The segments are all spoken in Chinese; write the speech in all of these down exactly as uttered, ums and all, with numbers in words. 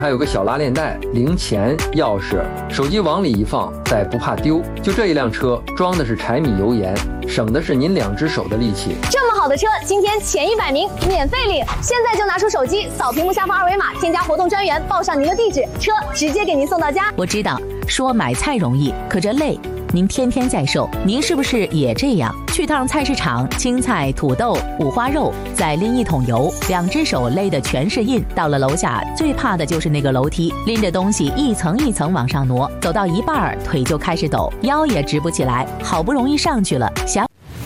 还有个小拉链袋、零钱、钥匙，手机往里一放，再不怕丢。就这一辆车，装的是柴米油盐，省的是您两只手的力气。 这么好的车，今天前一百名免费领！现在就拿出手机，扫屏幕下方二维码，添加活动专员，报上您的地址，车直接给您送到家。 我知道，说买菜容易，可这累。您天天在售，您是不是也这样？去趟菜市场，青菜、土豆、五花肉，再拎一桶油，两只手勒的全是印。到了楼下，最怕的就是那个楼梯，拎着东西一层一层往上挪，走到一半腿就开始抖，腰也直不起来。好不容易上去了，想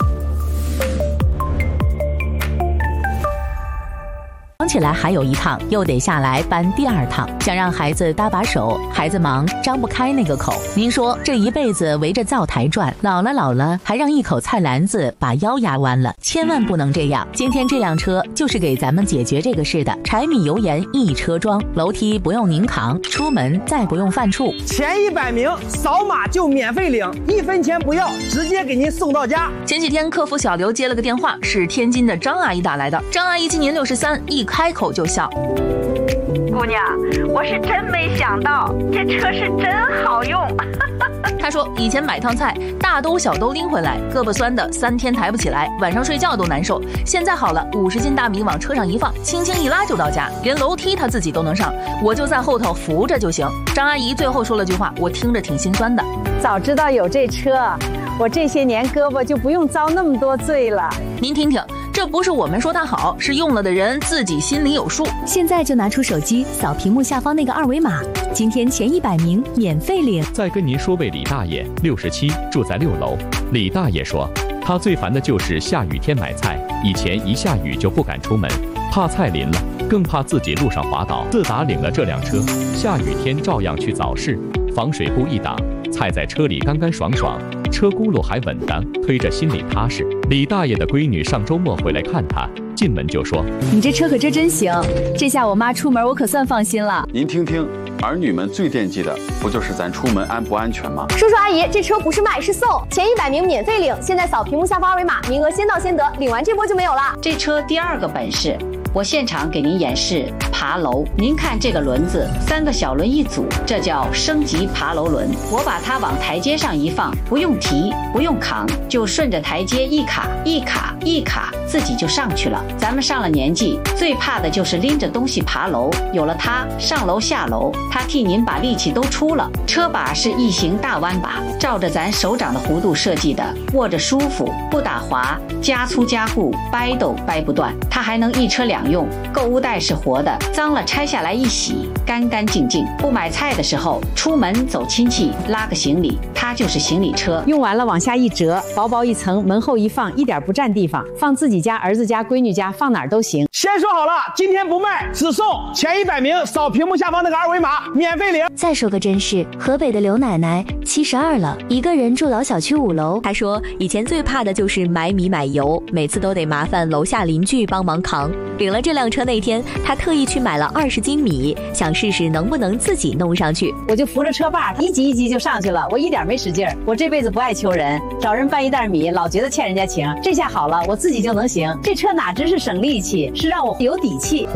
想起来还有一趟，又得下来搬第二趟，想让孩子搭把手，孩子忙张不开那个口。您说这一辈子围着灶台转，老了老了还让一口菜篮子把腰压弯了，千万不能这样。今天这辆车就是给咱们解决这个事的，柴米油盐一车装，楼梯不用您扛，出门再不用犯怵。 前一百名扫码就免费领，一分钱不要，直接给您送到家。 前几天客服小刘接了个电话，是天津的张阿姨打来的。张阿姨今年六十三，一开口就笑。 姑娘，我是真没想到，这车是真好用。 她说以前买趟菜，大兜小兜拎回来，胳膊酸的三天抬不起来，晚上睡觉都难受。现在好了，五十斤大米往车上一放，轻轻一拉就到家，连楼梯她自己都能上，我就在后头扶着就行。张阿姨最后说了句话，我听着挺心酸的。 早知道有这车，我这些年胳膊就不用遭那么多罪了。 您听听，这不是我们说它好，是用了的人自己心里有数。 现在就拿出手机，扫屏幕下方那个二维码，今天前一百名免费领。 再跟您说位李大爷，六十七，住在六楼。李大爷说，他最烦的就是下雨天买菜，以前一下雨就不敢出门，怕菜淋了，更怕自己路上滑倒。自打领了这辆车，下雨天照样去早市，防水布一挡，菜在车里干干爽爽，车轱辘还稳当，推着心里踏实。李大爷的闺女上周末回来看他，进门就说：“ 你这车可真真行，这下我妈出门我可算放心了。” 您听听，儿女们最惦记的不就是咱出门安不安全吗？ 叔叔阿姨，这车不是卖是送，前一百名免费领，现在扫屏幕下方二维码，名额先到先得，领完这波就没有了。 这车第二个本事，我现场给您演示爬楼。您看这个轮子，三个小轮一组，这叫升级爬楼轮。我把它往台阶上一放，不用提，不用扛，就顺着台阶一卡一卡一卡，自己就上去了。咱们上了年纪，最怕的就是拎着东西爬楼，有了它，上楼下楼，它替您把力气都出了。车把是异形大弯把，照着咱手掌的弧度设计的，握着舒服，不打滑，加粗加固，掰都掰不断。它还能一车两用，购物袋是活的，脏了拆下来一洗，干干净净。不买菜的时候，出门走亲戚，拉个行李，它就是行李车。 用完了往下一折，薄薄一层，门后一放，一点不占地方，放自己家、儿子家、闺女家，放哪儿都行。 先说好了，今天不卖，只送前一百名，扫屏幕下方那个二维码，免费领。 再说个真事，河北的刘奶奶七十二了，一个人住老小区五楼。 她说以前最怕的就是买米买油，每次都得麻烦楼下邻居帮忙扛。领了这辆车那天，她特意去买了二十斤米，想试试能不能自己弄上去。 我就扶着车把一级一级就上去了，我一点没使劲儿。我这辈子不爱求人，找人搬一袋米老觉得欠人家情，这下好了，我自己就能行。这车哪只是省力气，是让我有底气。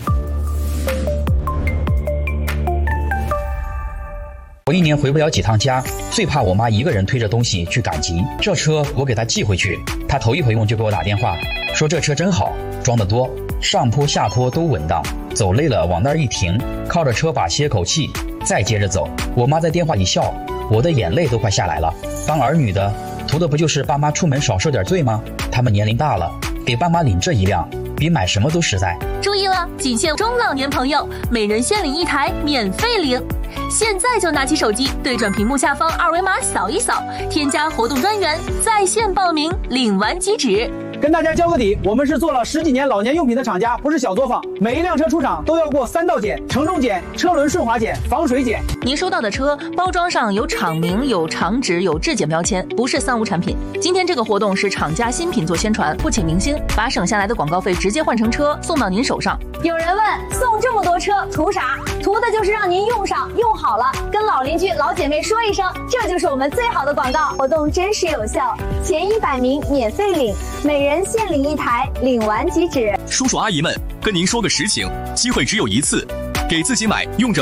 我一年回不了几趟家，最怕我妈一个人推着东西去赶集。这车我给她寄回去，她头一回用就给我打电话，说这车真好，装得多，上坡下坡都稳当，走累了往那儿一停，靠着车把歇口气，再接着走。我妈在电话里笑，我的眼泪都快下来了。当儿女的，图的不就是爸妈出门少受点罪吗？他们年龄大了，给爸妈领这一辆，比买什么都实在。 注意了，仅限中老年朋友，每人限领一台，免费领。现在就拿起手机，对准屏幕下方二维码扫一扫，添加活动专员，在线报名，领完即止。 跟大家交个底，我们是做了十几年老年用品的厂家，不是小作坊。每一辆车出厂都要过三道检：承重检、车轮顺滑检、防水检。 您收到的车包装上有厂名、有厂址、有质检标签，不是三无产品。今天这个活动是厂家新品做宣传，不请明星，把省下来的广告费直接换成车送到您手上。 有人问，送这么多车图啥？图的就是让您用上，用好了，跟老邻居、老姐妹说一声，这就是我们最好的广告。活动真实有效，前一百名免费领，每人限领一台，领完即止。 叔叔阿姨们，跟您说个实情，机会只有一次， 给自己买，用着